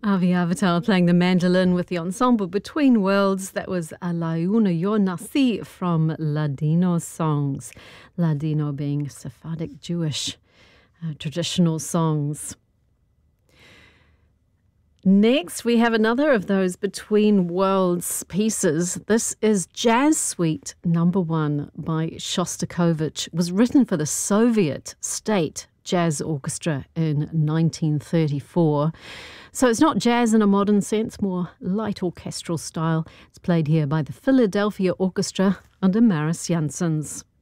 Avi Avatar playing the mandolin with the ensemble Between Worlds. That was Alayuna Yo Nasi from Ladino songs. Ladino being Sephardic Jewish traditional songs. Next, we have another of those Between Worlds pieces. This is Jazz Suite No. 1 by Shostakovich. It was written for the Soviet State Jazz Orchestra in 1934. So it's not jazz in a modern sense, more light orchestral style. It's played here by the Philadelphia Orchestra under Maris Janssens.